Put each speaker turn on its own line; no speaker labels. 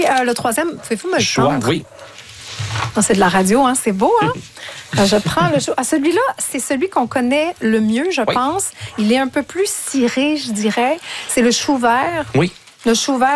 le troisième, pouvez-vous me le
Choix,
prendre?
oui.
Oh, c'est de la radio, hein? C'est beau, hein? Je prends le choix. Ah, celui-là, c'est celui qu'on connaît le mieux, je pense. Il est un peu plus ciré, je dirais. C'est le chou vert.
Oui.
Le chou vert.